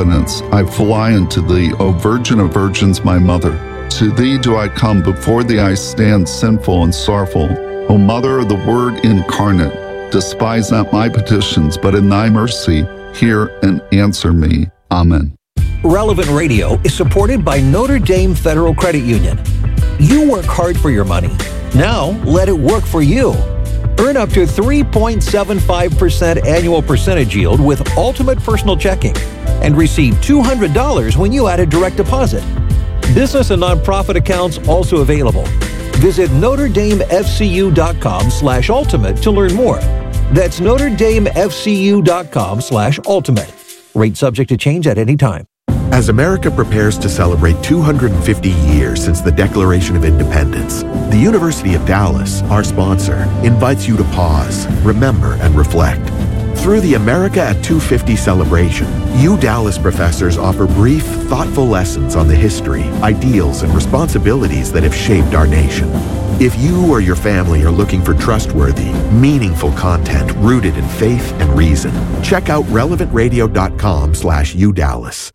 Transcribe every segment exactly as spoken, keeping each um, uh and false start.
confidence I fly into thee, O Virgin of Virgins, my mother. To thee do I come, before thee I stand sinful and sorrowful. O Mother of the Word incarnate, despise not my petitions, but in thy mercy hear and answer me. Amen. Relevant Radio is supported by Notre Dame Federal Credit Union. You work hard for your money. Now let it work for you. Earn up to three point seven five percent annual percentage yield with Ultimate Personal Checking and receive two hundred dollars when you add a direct deposit. Business and nonprofit accounts also available. Visit NotreDameFCU.com slash ultimate to learn more. That's NotreDameFCU.com slash ultimate. Rate subject to change at any time. As America prepares to celebrate two hundred fifty years since the Declaration of Independence, the University of Dallas, our sponsor, invites you to pause, remember, and reflect. Through the America at two fifty celebration, U Dallas professors offer brief, thoughtful lessons on the history, ideals, and responsibilities that have shaped our nation. If you or your family are looking for trustworthy, meaningful content rooted in faith and reason, check out relevantradio.com slash UDallas.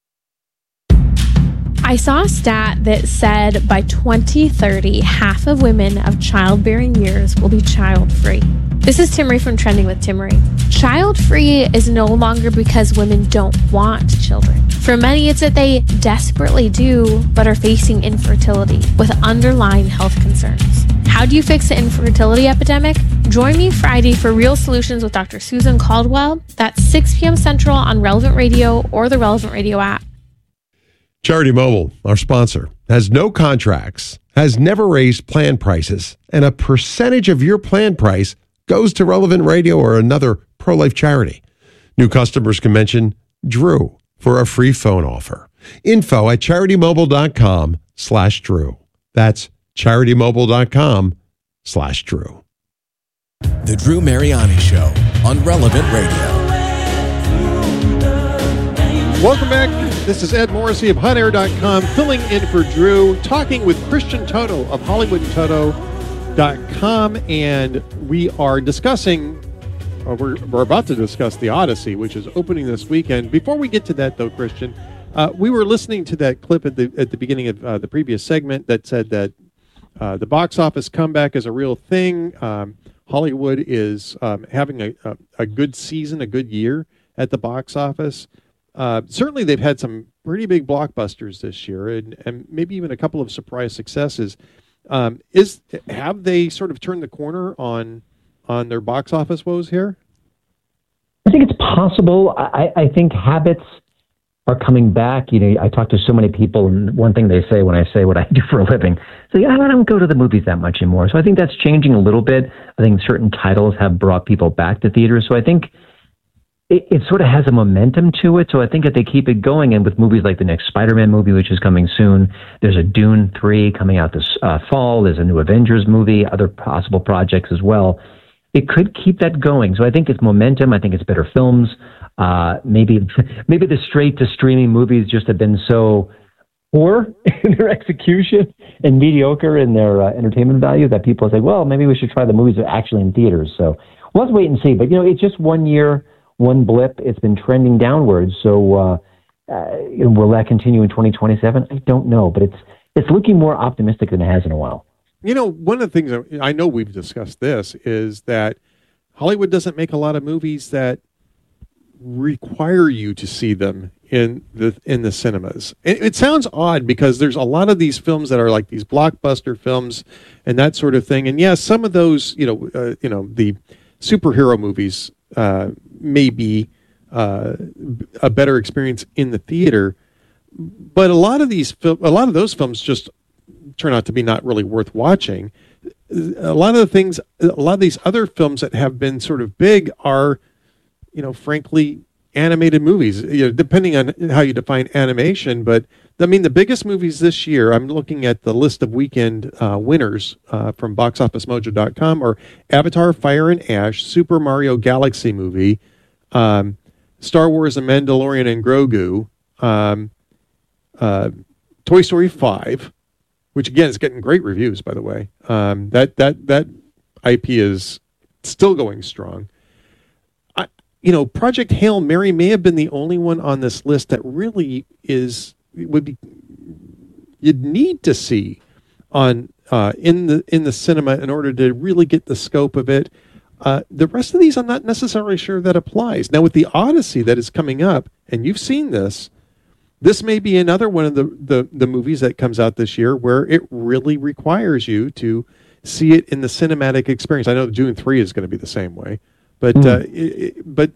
I saw a stat that said by twenty thirty, half of women of childbearing years will be child-free. This is Timmerie from Trending with Timmerie. Child-free is no longer because women don't want children. For many, it's that they desperately do, but are facing infertility with underlying health concerns. How do you fix the infertility epidemic? Join me Friday for Real Solutions with Doctor Susan Caldwell. That's six p.m. Central on Relevant Radio or the Relevant Radio app. Charity Mobile, our sponsor, has no contracts, has never raised plan prices, and a percentage of your plan price goes to Relevant Radio or another pro-life charity. New customers can mention Drew for a free phone offer. Info at CharityMobile.com slash Drew. That's CharityMobile.com slash Drew. The Drew Mariani Show on Relevant Radio. Welcome back. This is Ed Morrissey of hot air dot com, filling in for Drew, talking with Christian Toto of Hollywood and Toto dot com, and we are discussing, or we're, we're about to discuss The Odyssey, which is opening this weekend. Before we get to that, though, Christian, uh, we were listening to that clip at the at the beginning of uh, the previous segment that said that uh, the box office comeback is a real thing. Um, Hollywood is um, having a, a, a good season, a good year at the box office. Uh, certainly, they've had some pretty big blockbusters this year, and, and maybe even a couple of surprise successes. Um, is have they sort of turned the corner on on their box office woes here? I think it's possible. I, I think habits are coming back. You know, I talk to so many people, and one thing they say when I say what I do for a living, say, I don't go to the movies that much anymore. So I think that's changing a little bit. I think certain titles have brought people back to theaters. So I think It, it sort of has a momentum to it, so I think that they keep it going. And with movies like the next Spider-Man movie, which is coming soon, there's a Dune three coming out this uh, fall, there's a new Avengers movie, other possible projects as well. It could keep that going. So I think it's momentum. I think it's better films. Uh, maybe maybe the straight-to-streaming movies just have been so poor in their execution and mediocre in their uh, entertainment value that people say, well, maybe we should try the movies that are actually in theaters. So we'll have to wait and see. But, you know, it's just one year, one blip. It's been trending downwards. So uh, uh, will that continue in twenty twenty-seven? I don't know, but it's it's looking more optimistic than it has in a while. You know, one of the things, I know we've discussed this, is that Hollywood doesn't make a lot of movies that require you to see them in the in the cinemas. It, it sounds odd because there's a lot of these films that are like these blockbuster films and that sort of thing. And yes, some of those, you know, uh, you know, the superhero movies uh, may be uh, a better experience in the theater, but a lot of these, fil- a lot of those films just turn out to be not really worth watching. A lot of the things, a lot of these other films that have been sort of big are, you know, frankly, animated movies, you know, depending on how you define animation. But I mean, the biggest movies this year, I'm looking at the list of weekend uh, winners uh, from box office mojo dot com, are Avatar, Fire and Ash, Super Mario Galaxy movie, um, Star Wars, The Mandalorian and Grogu, um, uh, Toy Story five, which again is getting great reviews, by the way. Um, that that that I P is still going strong. I you know, Project Hail Mary may have been the only one on this list that really is would be you'd need to see on uh, in the in the cinema in order to really get the scope of it. Uh, the rest of these, I'm not necessarily sure that applies. Now, with the Odyssey that is coming up, and you've seen this, this may be another one of the, the, the movies that comes out this year where it really requires you to see it in the cinematic experience. I know Dune three is going to be the same way, but mm. uh, it, it, but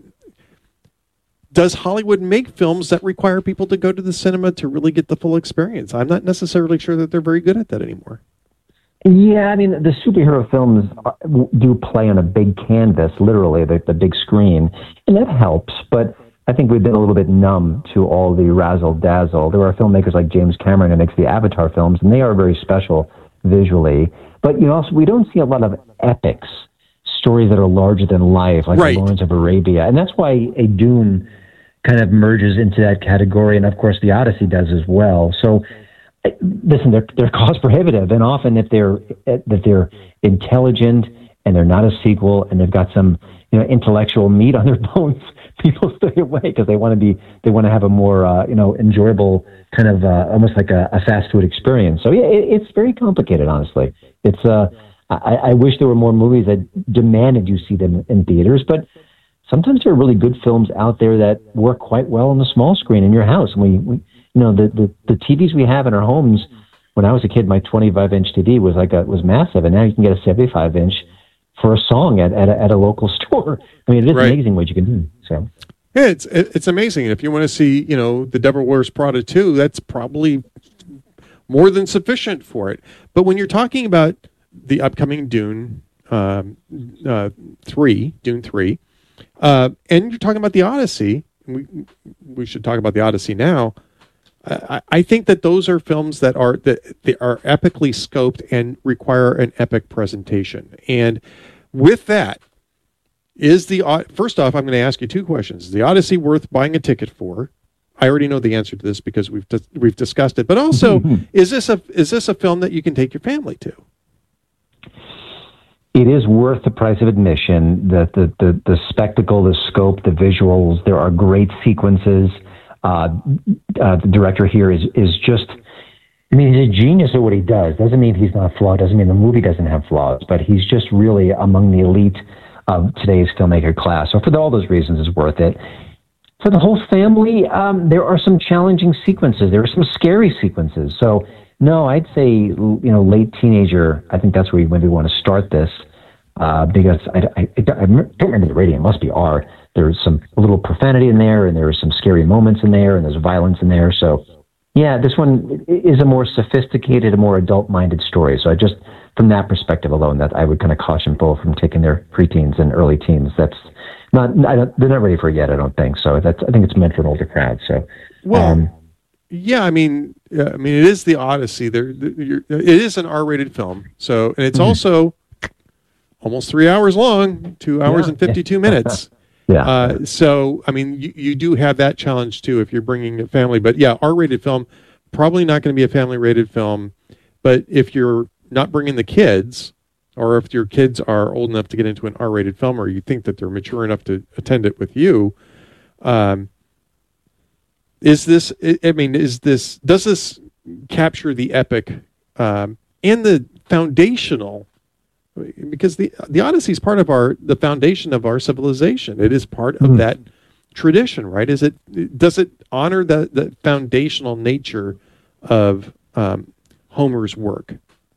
does Hollywood make films that require people to go to the cinema to really get the full experience? I'm not necessarily sure that they're very good at that anymore. Yeah, I mean, the superhero films do play on a big canvas, literally, the, the big screen, and that helps, but I think we've been a little bit numb to all the razzle-dazzle. There are filmmakers like James Cameron who makes the Avatar films, and they are very special visually, but you know, also, we don't see a lot of epics, stories that are larger than life, like right. Lawrence of Arabia, and that's why a Dune kind of merges into that category, and of course the Odyssey does as well. So, listen, they're they're cost prohibitive, and often if they're if they're intelligent and they're not a sequel and they've got some you know intellectual meat on their bones, people stay away because they want to be they want to have a more uh, you know enjoyable kind of uh, almost like a, a fast food experience. So yeah, it, it's very complicated, honestly. It's uh, I, I wish there were more movies that demanded you see them in theaters, but sometimes there are really good films out there that work quite well on the small screen in your house, and we. we You know, the, the, the T Vs we have in our homes, when I was a kid, my twenty-five inch T V was like a, was massive, and now you can get a seventy-five inch for a song at, at, a, at a local store. I mean, it is right. amazing what you can do. So, yeah, it's it's amazing. And if you want to see, you know, The Devil Wears Prada two, that's probably more than sufficient for it. But when you're talking about the upcoming Dune um, uh, three, Dune three, uh, and you're talking about the Odyssey, we we should talk about the Odyssey now. I, I think that those are films that are that they are epically scoped and require an epic presentation. And with that, is the first off, I'm going to ask you two questions: is the Odyssey worth buying a ticket for? I already know the answer to this because we've dis- we've discussed it. But also, is this a is this a film that you can take your family to? It is worth the price of admission. The the the, the spectacle, the scope, the visuals. There are great sequences. Uh, uh, the director here is is just, I mean, he's a genius at what he does. Doesn't mean he's not flawed. Doesn't mean the movie doesn't have flaws. But he's just really among the elite of today's filmmaker class. So for all those reasons, it's worth it. For the whole family, um, there are some challenging sequences. There are some scary sequences. So no, I'd say you know late teenager. I think that's where you maybe want to start this uh, because I, I, I don't remember the rating. It must be R. There's some a little profanity in there, and there's some scary moments in there, and there's violence in there. So, yeah, this one is a more sophisticated, a more adult-minded story. So, I just from that perspective alone, that I would kind of caution people from taking their preteens and early teens. That's not, I don't, they're not ready for it yet. I don't think so. That's I think it's meant for an older crowd. So, well, um, yeah, I mean, uh, I mean, it is the Odyssey. There, it is an R-rated film. So, and it's mm-hmm. also almost three hours long, two hours yeah, and fifty-two yeah. minutes. Yeah. Uh, so, I mean, you, you do have that challenge, too, if you're bringing a family. But, yeah, R-rated film, probably not going to be a family-rated film. But if you're not bringing the kids, or if your kids are old enough to get into an R-rated film, or you think that they're mature enough to attend it with you, um, is this, I mean, is this, does this capture the epic um, and the foundational? Because the the Odyssey is part of our the foundation of our civilization. It is part of mm. that tradition, right? Is it does it honor the, the foundational nature of um, Homer's work?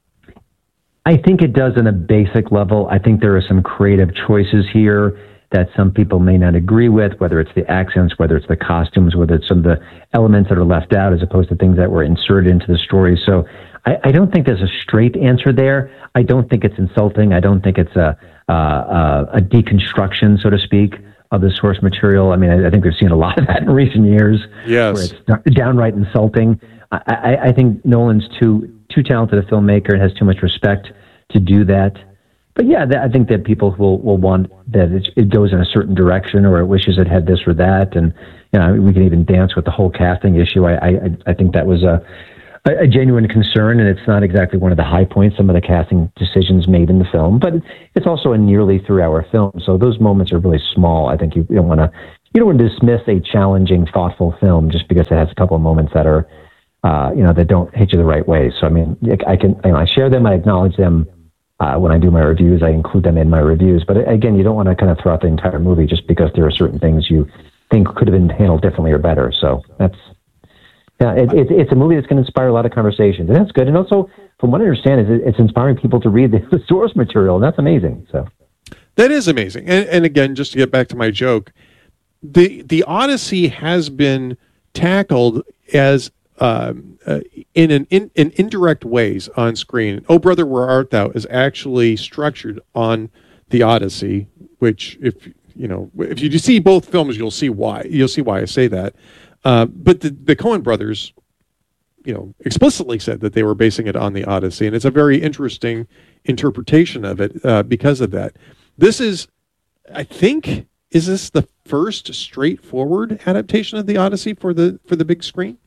I think it does on a basic level. I think there are some creative choices here that some people may not agree with, whether it's the accents, whether it's the costumes, whether it's some of the elements that are left out as opposed to things that were inserted into the story. So I, I don't think there's a straight answer there. I don't think it's insulting. I don't think it's a, uh, a deconstruction, so to speak, of the source material. I mean, I, I think we've seen a lot of that in recent years. Yes. Where it's downright insulting. I, I, I think Nolan's too too talented a filmmaker and has too much respect to do that. But yeah, I think that people will, will want that it, it goes in a certain direction, or it wishes it had this or that. And, you know, we can even dance with the whole casting issue. I, I, I think that was a, a, a genuine concern, and it's not exactly one of the high points, some of the casting decisions made in the film, but it's also a nearly three-hour film, so those moments are really small. I think you, you don't want to you don't want to dismiss a challenging, thoughtful film just because it has a couple of moments that are, uh, you know, that don't hit you the right way. So, I mean, I can, you know, I share them, I acknowledge them. Uh, when I do my reviews, I include them in my reviews. But again, you don't want to kind of throw out the entire movie just because there are certain things you think could have been handled differently or better. So that's, yeah, it, it, it's a movie that's going to inspire a lot of conversations, and that's good. And also, from what I understand, is it, it's inspiring people to read the, the source material, and that's amazing. So that is amazing. And, and again, just to get back to my joke, the the Odyssey has been tackled as um, uh, in an in, in indirect ways on screen. Oh Brother, Where Art Thou is actually structured on the Odyssey, which if you know if you see both films, you'll see why. You'll see why I say that. Uh, but the, the Coen brothers, you know, explicitly said that they were basing it on the Odyssey, and it's a very interesting interpretation of it uh, because of that. This is, I think, is this the first straightforward adaptation of the Odyssey for the for the big screen?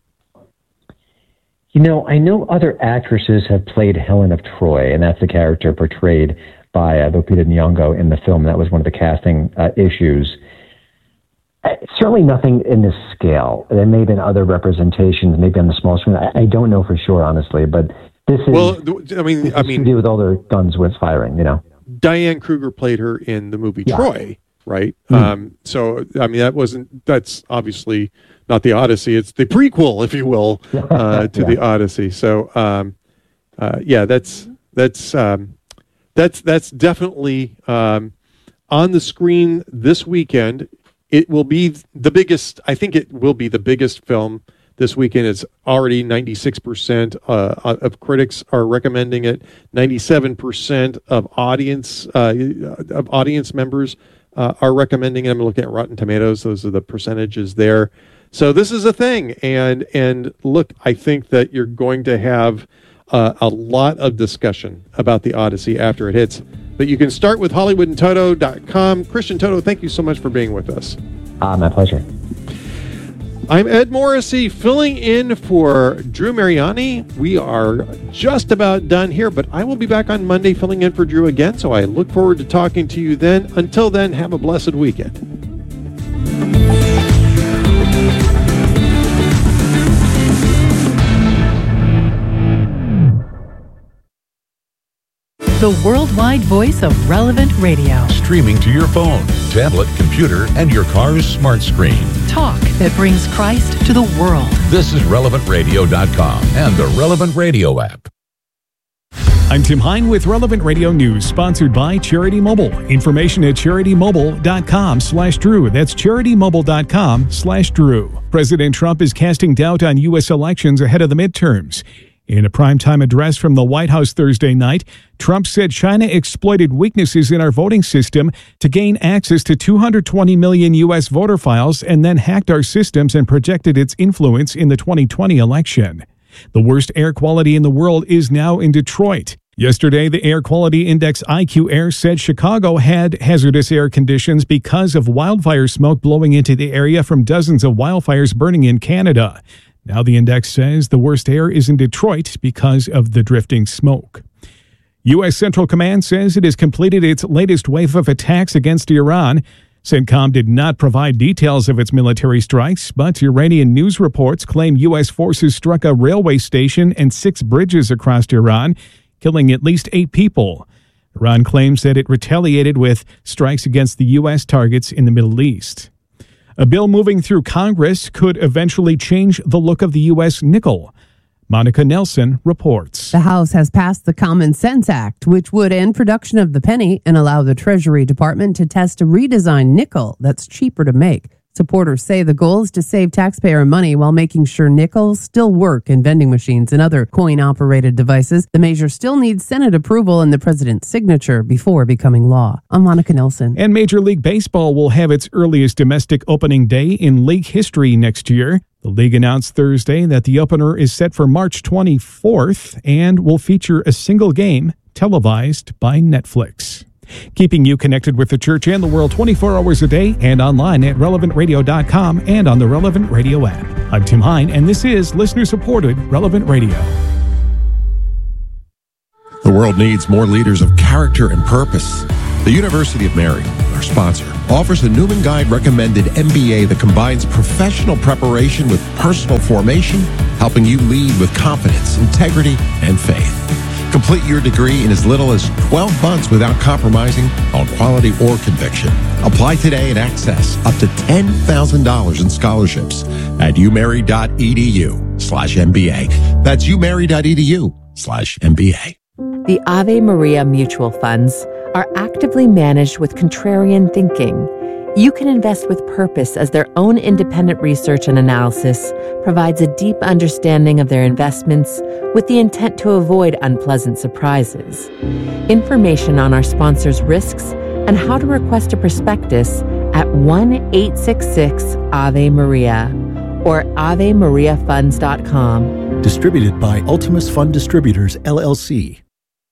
You know, I know other actresses have played Helen of Troy, and that's the character portrayed by uh, Lupita Nyong'o in the film. That was one of the casting uh, issues. Uh, certainly nothing in this scale. There may have been other representations, maybe on the small screen. I, I don't know for sure, honestly, but this is. Well, I mean, I mean, to do with all their guns with firing, you know. Diane Kruger played her in the movie yeah. Troy, right? Mm-hmm. Um, so, I mean, that wasn't. That's obviously not the Odyssey. It's the prequel, if you will, uh, to yeah. the Odyssey. So, um, uh, yeah, that's that's um, that's that's definitely um, on the screen this weekend. It will be the biggest, I think it will be the biggest film this weekend. It's already ninety-six percent uh, of critics are recommending it. ninety-seven percent of audience uh, of audience members uh, are recommending it. I'm looking at Rotten Tomatoes. Those are the percentages there. So this is a thing. And, and look, I think that you're going to have uh, a lot of discussion about the Odyssey after it hits. But you can start with Hollywood and Toto dot com. Christian Toto, thank you so much for being with us. Uh, my pleasure. I'm Ed Morrissey, filling in for Drew Mariani. We are just about done here, but I will be back on Monday filling in for Drew again, so I look forward to talking to you then. Until then, have a blessed weekend. The worldwide voice of Relevant Radio. Streaming to your phone, tablet, computer, and your car's smart screen. Talk that brings Christ to the world. This is relevant radio dot com and the Relevant Radio app. I'm Tim Hine with Relevant Radio News, sponsored by Charity Mobile. Information at charity mobile dot com slash Drew. That's charity mobile dot com slash Drew. President Trump is casting doubt on U S elections ahead of the midterms. In a primetime address from the White House Thursday night, Trump said China exploited weaknesses in our voting system to gain access to two hundred twenty million U S voter files and then hacked our systems and projected its influence in the twenty twenty election. The worst air quality in the world is now in Detroit. Yesterday, the air quality index I Q Air said Chicago had hazardous air conditions because of wildfire smoke blowing into the area from dozens of wildfires burning in Canada. Now the index says the worst air is in Detroit because of the drifting smoke. U S Central Command says it has completed its latest wave of attacks against Iran. CENTCOM did not provide details of its military strikes, but Iranian news reports claim U S forces struck a railway station and six bridges across Iran, killing at least eight people. Iran claims that it retaliated with strikes against the U S targets in the Middle East. A bill moving through Congress could eventually change the look of the U S nickel. Monica Nelson reports. The House has passed the Common Sense Act, which would end production of the penny and allow the Treasury Department to test a redesigned nickel that's cheaper to make. Supporters say the goal is to save taxpayer money while making sure nickels still work in vending machines and other coin-operated devices. The measure still needs Senate approval and the president's signature before becoming law. I'm Monica Nelson. And Major League Baseball will have its earliest domestic opening day in league history next year. The league announced Thursday that the opener is set for March twenty-fourth and will feature a single game televised by Netflix. keeping you connected with the church and the world twenty-four hours a day and online at relevant radio dot com and on the Relevant Radio app. I'm Tim Hine, and this is listener-supported Relevant Radio. The world needs more leaders of character and purpose. The University of Mary, our sponsor, offers the Newman Guide recommended M B A that combines professional preparation with personal formation, helping you lead with confidence, integrity, and faith. Complete your degree in as little as twelve months without compromising on quality or conviction. Apply today and access up to ten thousand dollars in scholarships at umary.edu slash MBA. That's umary.edu slash MBA. The Ave Maria Mutual Funds are actively managed with contrarian thinking. You can invest with purpose as their own independent research and analysis provides a deep understanding of their investments with the intent to avoid unpleasant surprises. Information on our sponsors' risks and how to request a prospectus at one eight six six Ave Maria or ave maria funds dot com. Distributed by Ultimus Fund Distributors, L L C.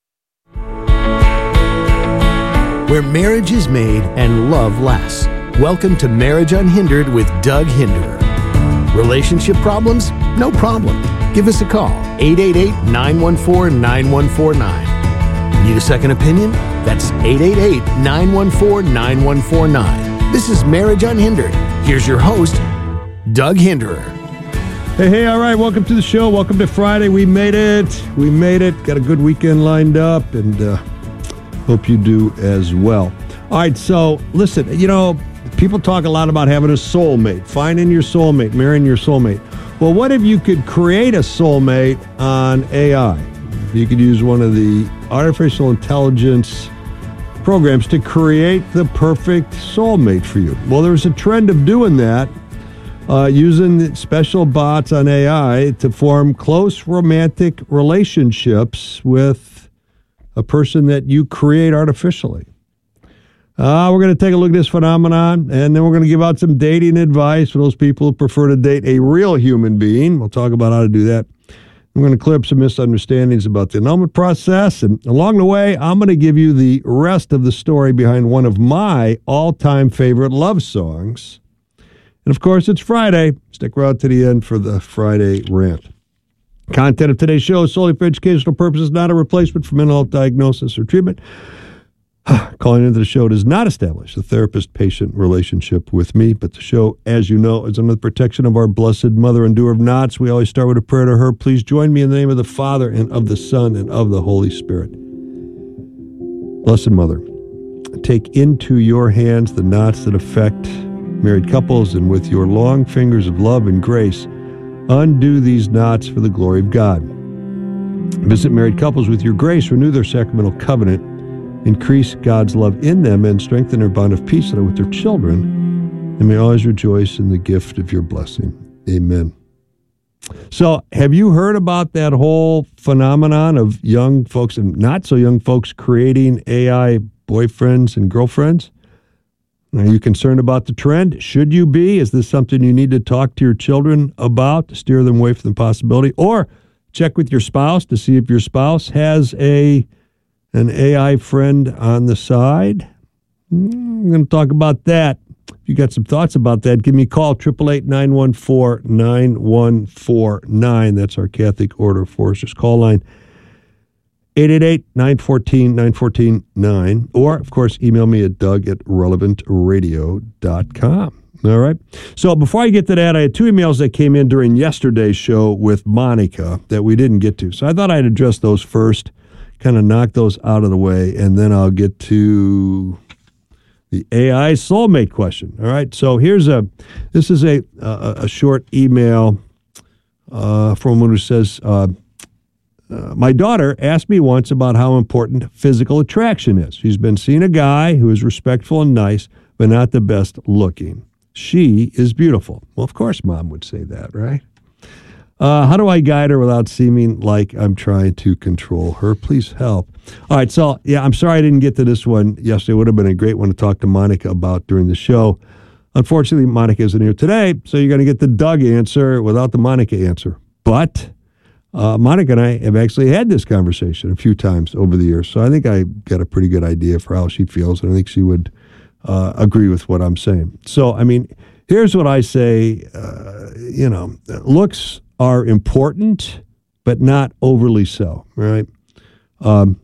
Where marriage is made and love lasts. Welcome to Marriage Unhindered with Doug Hinderer. Relationship problems? No problem. Give us a call, eight eight eight, nine one four, nine one four nine. Need a second opinion? That's eight eight eight, nine one four, nine one four nine. This is Marriage Unhindered. Here's your host, Doug Hinderer. Hey, hey, all right, welcome to the show. Welcome to Friday. We made it. We made it. Got a good weekend lined up, and uh, hope you do as well. All right, so listen, you know, people talk a lot about having a soulmate, finding your soulmate, marrying your soulmate. Well, what if you could create a soulmate on A I? You could use one of the artificial intelligence programs to create the perfect soulmate for you. Well, there's a trend of doing that, uh, using special bots on A I to form close romantic relationships with a person that you create artificially. Uh, we're going to take a look at this phenomenon, and then we're going to give out some dating advice for those people who prefer to date a real human being. We'll talk about how to do that. We're going to clear up some misunderstandings about the annulment process, and along the way, I'm going to give you the rest of the story behind one of my all-time favorite love songs. And of course, it's Friday. Stick around to the end for the Friday rant. Content of today's show is solely for educational purposes, not a replacement for mental health diagnosis or treatment. Calling into the show does not establish a therapist-patient relationship with me, but the show, as you know, is under the protection of our Blessed Mother and Doer of Knots. We always start with a prayer to her. Please join me in the name of the Father, and of the Son, and of the Holy Spirit. Blessed Mother, take into your hands the knots that affect married couples, and with your long fingers of love and grace, undo these knots for the glory of God. Visit married couples with your grace, renew their sacramental covenant, increase God's love in them, and strengthen their bond of peace that are with their children, and may always rejoice in the gift of your blessing. Amen. So, have you heard about that whole phenomenon of young folks and not so young folks creating A I boyfriends and girlfriends? Are you concerned about the trend? Should you be? Is this something you need to talk to your children about to steer them away from the possibility? Or check with your spouse to see if your spouse has a an A I friend on the side. I'm going to talk about that. If you got some thoughts about that, give me a call, eight eight eight, nine one four, nine one four nine. That's our Catholic Order of Foresters call line. eight eight eight, nine one four, nine one four nine. Or, of course, email me at doug at relevant radio dot com. All right. So before I get to that, I had two emails that came in during yesterday's show with Monica that we didn't get to. So I thought I'd address those first, kind of knock those out of the way, and then I'll get to the A I soulmate question. All right. So here's a, this is a a, a short email uh, from one who says, uh, Uh, my daughter asked me once about how important physical attraction is. She's been seeing a guy who is respectful and nice, but not the best looking. She is beautiful. Well, of course, Mom would say that, right? Uh, how do I guide her without seeming like I'm trying to control her? Please help. All right, so, yeah, I'm sorry I didn't get to this one yesterday. It would have been a great one to talk to Monica about during the show. Unfortunately, Monica isn't here today, so you're going to get the Doug answer without the Monica answer. But Uh, Monica and I have actually had this conversation a few times over the years, so I think I got a pretty good idea for how she feels, and I think she would uh, agree with what I'm saying. So, I mean, here's what I say, uh, you know, looks are important, but not overly so, right? Um,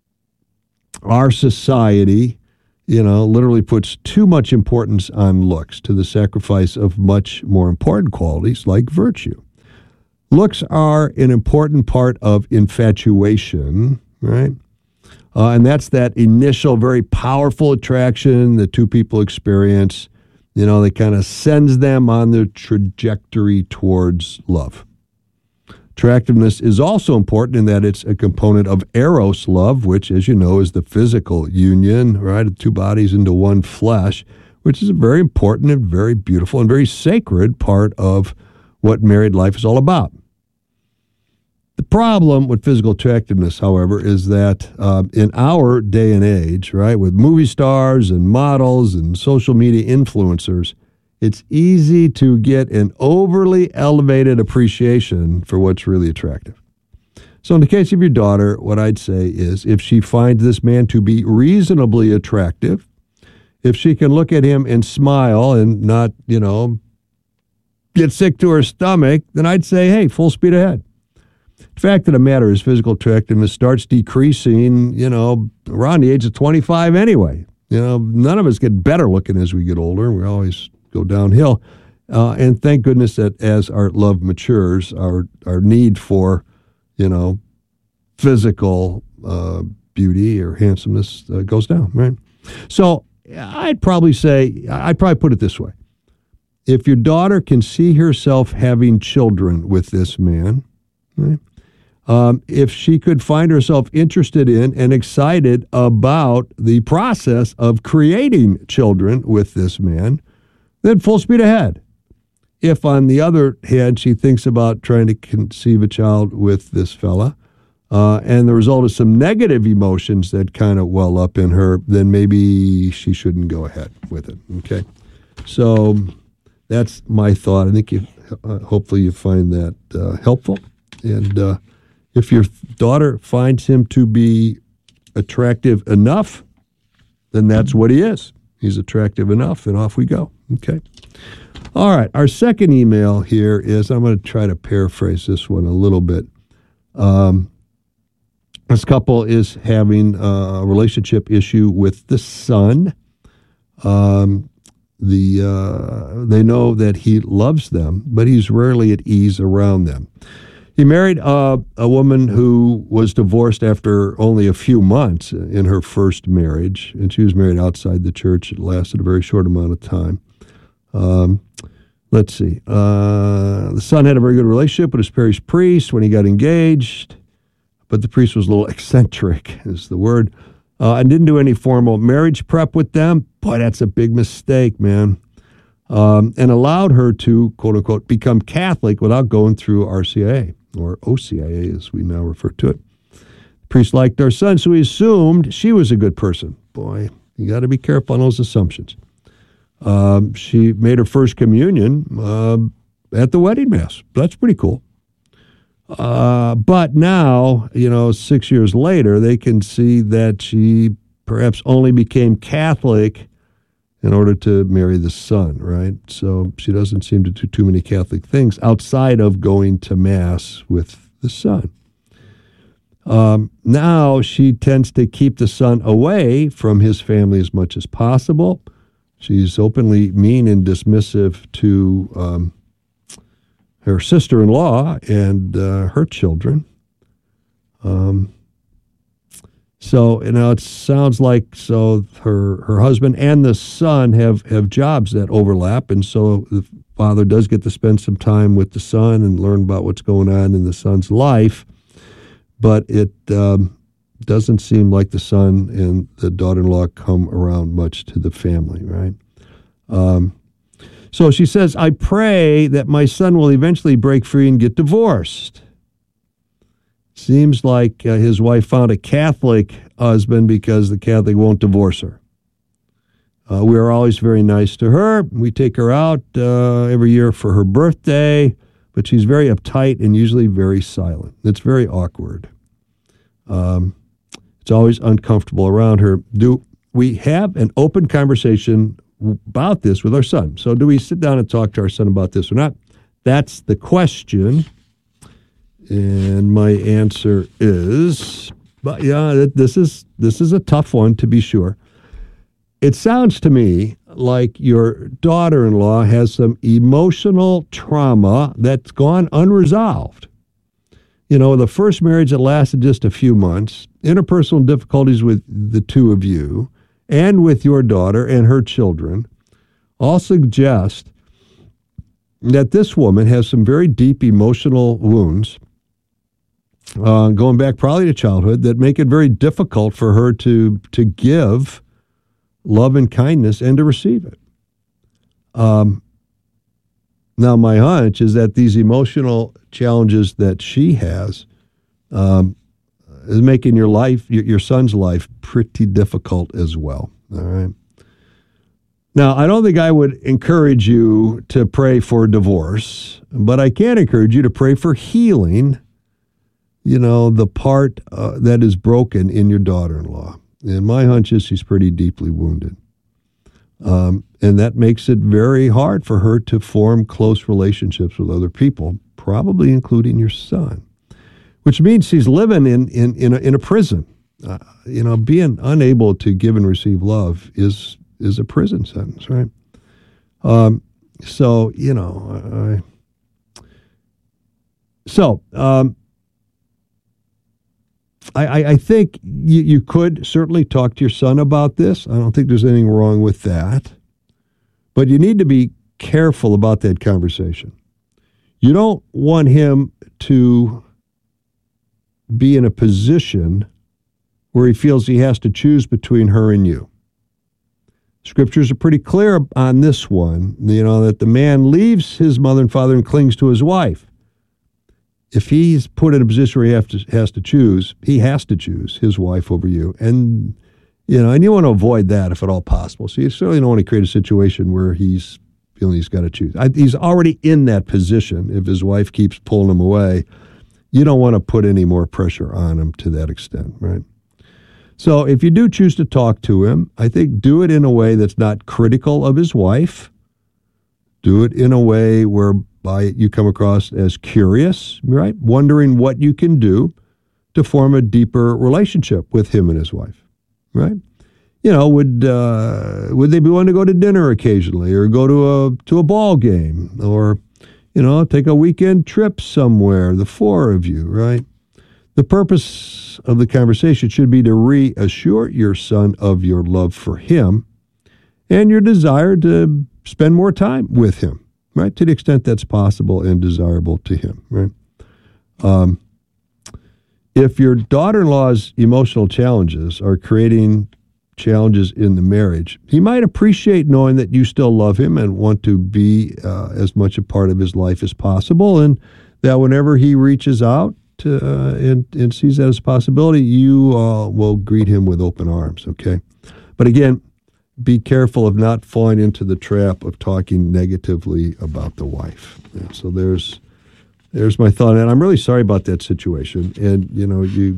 our society, you know, literally puts too much importance on looks to the sacrifice of much more important qualities like virtue. Looks are an important part of infatuation, right? Uh, and that's that initial, very powerful attraction that two people experience, you know, that kind of sends them on their trajectory towards love. Attractiveness is also important in that it's a component of eros love, which, as you know, is the physical union, right, of two bodies into one flesh, which is a very important and very beautiful and very sacred part of what married life is all about. The problem with physical attractiveness, however, is that uh, in our day and age, right, with movie stars and models and social media influencers, it's easy to get an overly elevated appreciation for what's really attractive. So in the case of your daughter, what I'd say is if she finds this man to be reasonably attractive, if she can look at him and smile and not, you know, get sick to her stomach, then I'd say, hey, full speed ahead. The fact of the matter is physical attractiveness starts decreasing, you know, around the age of twenty-five anyway. You know, none of us get better looking as we get older. We always go downhill. Uh, and thank goodness that as our love matures, our, our need for, you know, physical uh, beauty or handsomeness uh, goes down, right? So I'd probably say, I'd probably put it this way. If your daughter can see herself having children with this man, right? Um, if she could find herself interested in and excited about the process of creating children with this man, then full speed ahead. If, on the other hand, she thinks about trying to conceive a child with this fella, uh, and the result is some negative emotions that kind of well up in her, then maybe she shouldn't go ahead with it, okay? So that's my thought. I think you, uh, hopefully you find that uh, helpful. And uh, if your daughter finds him to be attractive enough, then that's what he is. He's attractive enough, and off we go. Okay. All right. Our second email here is, I'm going to try to paraphrase this one a little bit. Um, this couple is having a relationship issue with the son. Um, the uh, they know that he loves them, but he's rarely at ease around them. He married uh, a woman who was divorced after only a few months in her first marriage, and she was married outside the church. It lasted a very short amount of time. Um, let's see. Uh, the son had a very good relationship with his parish priest when he got engaged, but the priest was a little eccentric, is the word, uh, and didn't do any formal marriage prep with them. Boy, that's a big mistake, man. Um, and allowed her to, quote unquote, become Catholic without going through R C I A, or O C I A as we now refer to it. The priest liked our son, so he assumed she was a good person. Boy, you got to be careful on those assumptions. Um, she made her first communion uh, at the wedding mass. That's pretty cool. Uh, but now, you know, six years later, they can see that she perhaps only became Catholic in order to marry the son, right? So she doesn't seem to do too many Catholic things outside of going to Mass with the son. Um, now she tends to keep the son away from his family as much as possible. She's openly mean and dismissive to um, her sister-in-law and uh, her children. Um, so, you know, it sounds like so her her husband and the son have, have jobs that overlap, and so the father does get to spend some time with the son and learn about what's going on in the son's life, but it um, doesn't seem like the son and the daughter-in-law come around much to the family, right? Um, so she says, I pray that my son will eventually break free and get divorced. Seems like uh, his wife found a Catholic husband because the Catholic won't divorce her. Uh, we are always very nice to her. We take her out uh, every year for her birthday, but she's very uptight and usually very silent. It's very awkward. Um, it's always uncomfortable around her. Do we have an open conversation about this with our son? So do we sit down and talk to our son about this or not? That's the question. And my answer is, but yeah, this is this is a tough one to be sure. It sounds to me like your daughter-in-law has some emotional trauma that's gone unresolved. You know, the first marriage that lasted just a few months, interpersonal difficulties with the two of you and with your daughter and her children all suggest that this woman has some very deep emotional wounds uh, going back probably to childhood that make it very difficult for her to to give love and kindness and to receive it. Um, now, my hunch is that these emotional challenges that she has um, is making your life, your, your son's life, pretty difficult as well. All right. Now, I don't think I would encourage you to pray for divorce, but I can encourage you to pray for healing, you know, the part uh, that is broken in your daughter-in-law. And my hunch is she's pretty deeply wounded. Um, and that makes it very hard for her to form close relationships with other people, probably including your son, which means she's living in, in, in, a, in a prison. Uh, you know, being unable to give and receive love is is a prison sentence, right? Um, so, you know, I, so, um, I, I think you, you could certainly talk to your son about this. I don't think there's anything wrong with that. But you need to be careful about that conversation. You don't want him to be in a position where he feels he has to choose between her and you. Scriptures are pretty clear on this one, you know, that the man leaves his mother and father and clings to his wife. If he's put in a position where he have to, has to choose, he has to choose his wife over you. And, you know, and you want to avoid that if at all possible. So you certainly don't want to create a situation where he's feeling he's got to choose. I, he's already in that position. If his wife keeps pulling him away, you don't want to put any more pressure on him to that extent, right? So if you do choose to talk to him, I think do it in a way that's not critical of his wife. Do it in a way where by it you come across as curious, right? Wondering what you can do to form a deeper relationship with him and his wife, right? You know, would uh, would they be willing to go to dinner occasionally, or go to a to a ball game, or you know, take a weekend trip somewhere, the four of you, right? The purpose of the conversation should be to reassure your son of your love for him and your desire to spend more time with him, right, to the extent that's possible and desirable to him, right? Um, if your daughter-in-law's emotional challenges are creating challenges in the marriage, he might appreciate knowing that you still love him and want to be uh, as much a part of his life as possible, and that whenever he reaches out to, uh, and, and sees that as a possibility, you uh, will greet him with open arms, okay? But again, be careful of not falling into the trap of talking negatively about the wife. Yeah, so there's there's my thought, and I'm really sorry about that situation. And you know, you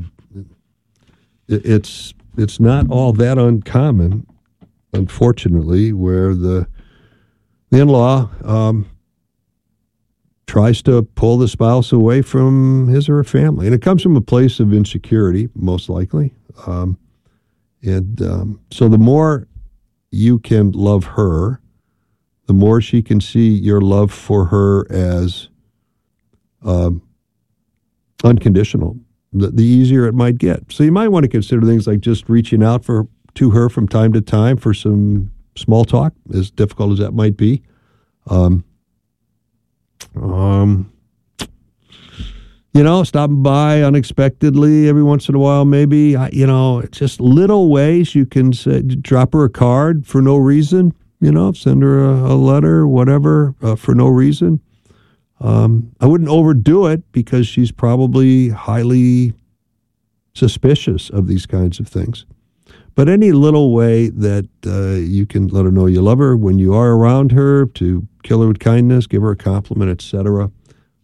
it, it's it's not all that uncommon, unfortunately, where the the in-law um, tries to pull the spouse away from his or her family, and it comes from a place of insecurity, most likely. Um, and um, so the more you can love her, the more she can see your love for her as um, unconditional, the, the easier it might get. So you might want to consider things like just reaching out for to her from time to time for some small talk, as difficult as that might be. Um, um, you know, stopping by unexpectedly every once in a while, maybe. I, you know, just little ways you can say, drop her a card for no reason, you know, send her a, a letter, whatever, uh, for no reason. Um, I wouldn't overdo it because she's probably highly suspicious of these kinds of things. But any little way that uh, you can let her know you love her when you are around her, to kill her with kindness, give her a compliment, et cetera,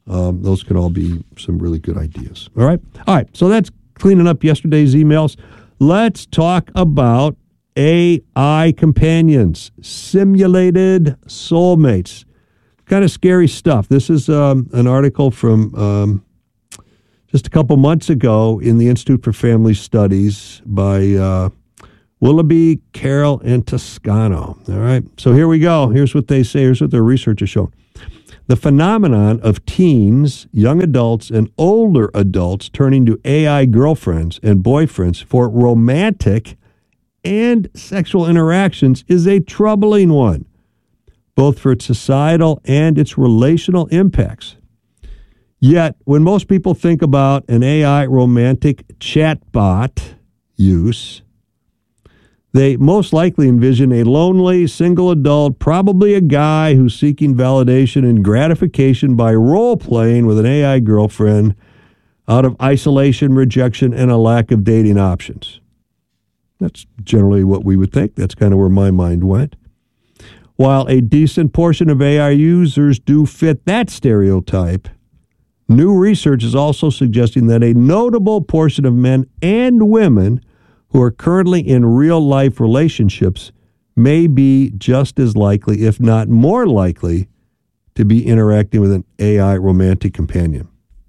Um, those could all be some really good ideas. All right? All right, so that's cleaning up yesterday's emails. Let's talk about A I companions, simulated soulmates. Kind of scary stuff. This is um, an article from um, just a couple months ago in the Institute for Family Studies by uh, Willoughby, Carroll, and Toscano. All right, so here we go. Here's what they say. Here's what their research has shown. The phenomenon of teens, young adults, and older adults turning to A I girlfriends and boyfriends for romantic and sexual interactions is a troubling one, both for its societal and its relational impacts. Yet, when most people think about an A I romantic chatbot use, they most likely envision a lonely, single adult, probably a guy who's seeking validation and gratification by role-playing with an A I girlfriend out of isolation, rejection, and a lack of dating options. That's generally what we would think. That's kind of where my mind went. While a decent portion of A I users do fit that stereotype, new research is also suggesting that a notable portion of men and women who are currently in real-life relationships may be just as likely, if not more likely, to be interacting with an A I romantic companion.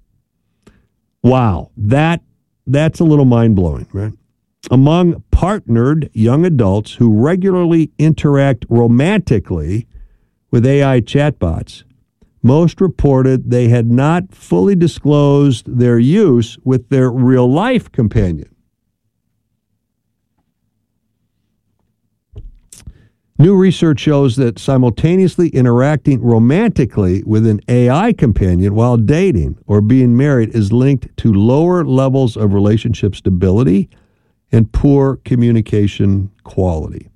Wow, that that's a little mind-blowing, right? Among partnered young adults who regularly interact romantically with A I chatbots, most reported they had not fully disclosed their use with their real-life companion. New research shows that simultaneously interacting romantically with an A I companion while dating or being married is linked to lower levels of relationship stability and poor communication quality.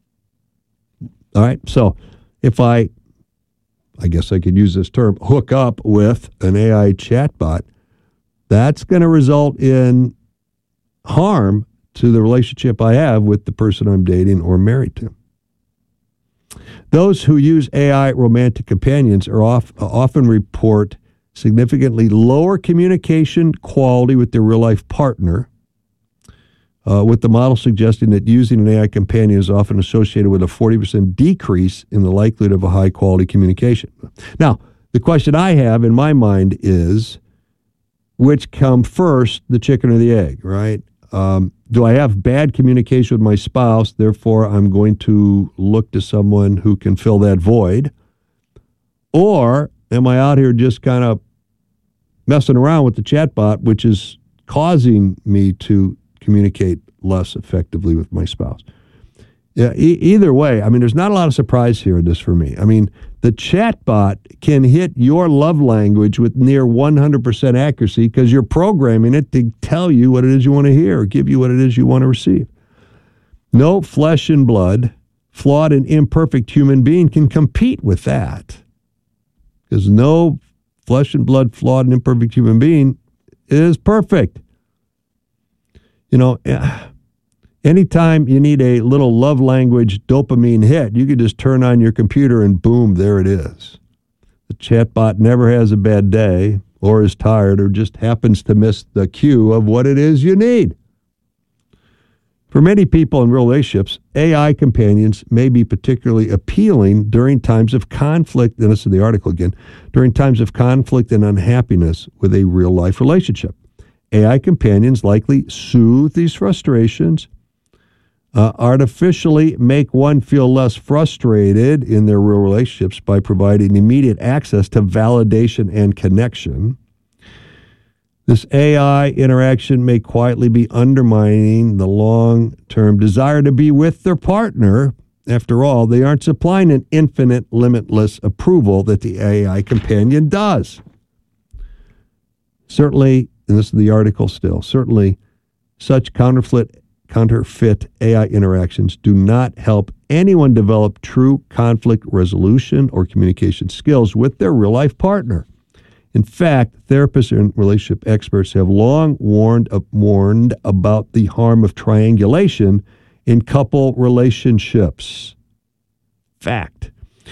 All right, so if I, I guess I could use this term, hook up with an A I chatbot, that's going to result in harm to the relationship I have with the person I'm dating or married to. Those who use A I romantic companions are off, often report significantly lower communication quality with their real-life partner, uh, with the model suggesting that using an A I companion is often associated with a forty percent decrease in the likelihood of a high-quality communication. Now, the question I have in my mind is, which come first, the chicken or the egg, right? Um, do I have bad communication with my spouse, therefore I'm going to look to someone who can fill that void? Or am I out here just kind of messing around with the chatbot, which is causing me to communicate less effectively with my spouse? Yeah, e- either way, I mean, there's not a lot of surprise here in this for me. I mean, the chatbot can hit your love language with near one hundred percent accuracy because you're programming it to tell you what it is you want to hear or give you what it is you want to receive. No flesh and blood, flawed and imperfect human being can compete with that, because no flesh and blood, flawed and imperfect human being is perfect. You know, anytime you need a little love language dopamine hit, you can just turn on your computer and boom, there it is. The chatbot never has a bad day or is tired or just happens to miss the cue of what it is you need. For many people in relationships, A I companions may be particularly appealing during times of conflict, and this is the article again, during times of conflict and unhappiness with a real-life relationship. A I companions likely soothe these frustrations, Uh, artificially make one feel less frustrated in their real relationships by providing immediate access to validation and connection. This A I interaction may quietly be undermining the long-term desire to be with their partner. After all, they aren't supplying an infinite, limitless approval that the A I companion does. Certainly, and this is the article still, certainly such counterfeit Counterfeit A I interactions do not help anyone develop true conflict resolution or communication skills with their real-life partner. In fact, therapists and relationship experts have long warned, uh, warned about the harm of triangulation in couple relationships. Fact.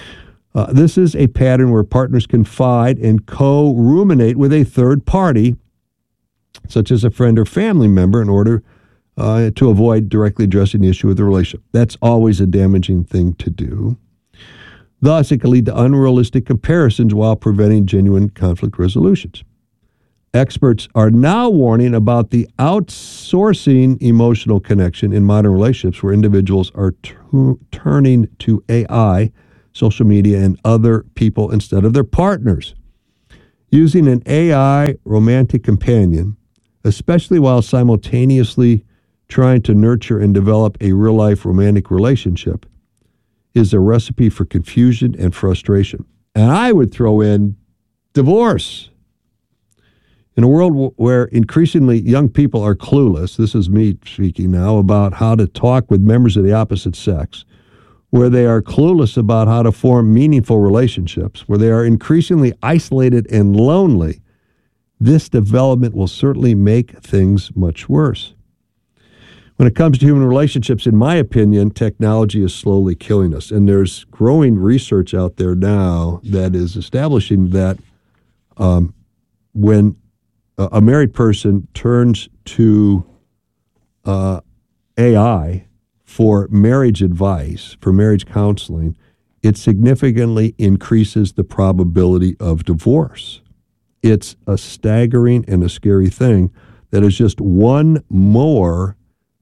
Uh, this is a pattern where partners confide and co-ruminate with a third party, such as a friend or family member, in order uh, to avoid directly addressing the issue of the relationship. That's always a damaging thing to do. Thus, it can lead to unrealistic comparisons while preventing genuine conflict resolutions. Experts are now warning about the outsourcing emotional connection in modern relationships where individuals are t- turning to A I, social media, and other people instead of their partners. Using an A I romantic companion, especially while simultaneously trying to nurture and develop a real-life romantic relationship, is a recipe for confusion and frustration. And I would throw in divorce. In a world w- where increasingly young people are clueless, this is me speaking now, about how to talk with members of the opposite sex, where they are clueless about how to form meaningful relationships, where they are increasingly isolated and lonely, this development will certainly make things much worse. When it comes to human relationships, in my opinion, technology is slowly killing us. And there's growing research out there now that is establishing that um, when a, a married person turns to uh, A I for marriage advice, for marriage counseling, it significantly increases the probability of divorce. It's a staggering and a scary thing that is just one more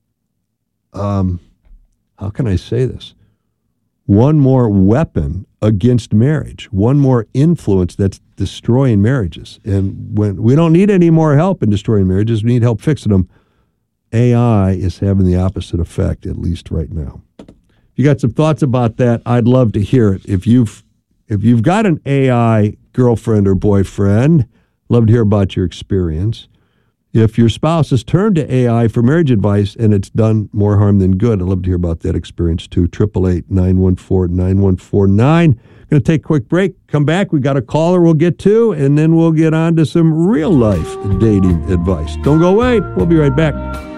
Um, how can I say this? One more weapon against marriage, one more influence that's destroying marriages. And when we don't need any more help in destroying marriages, we need help fixing them. A I is having the opposite effect, at least right now. If you got some thoughts about that, I'd love to hear it. If you've if you've got an A I girlfriend or boyfriend, love to hear about your experience. If your spouse has turned to A I for marriage advice and it's done more harm than good, I'd love to hear about that experience too. eight eight eight, nine one four, nine one four nine. Going to take a quick break. Come back. We got a caller we'll get to, and then we'll get on to some real life dating advice. Don't go away. We'll be right back.